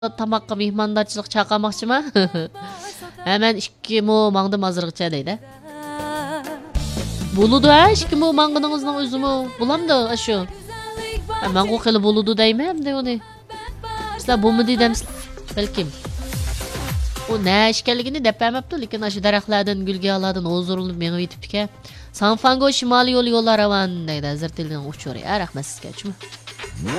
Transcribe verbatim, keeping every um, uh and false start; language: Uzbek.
Tamaqqa mehmondorchilik chaqirmoqchimi? Hemen ikki mo mangdim hozirgacha deydi. Buludu ha, ikki mo mangınыңızның özümü. Bulamdı shu. Men qo'qili buludu deyman de uni. Sizlar bumi deydimsizlar. Balkim. O ne ishkanligini deb bermabdi, lekin shu daraxtlardan, gulgalardan o'zirilib menga yetib ekan. San Francisco shimoliy yo'l yo'llar ravan deydi. Zirtildan uchur. Rahmat sizga.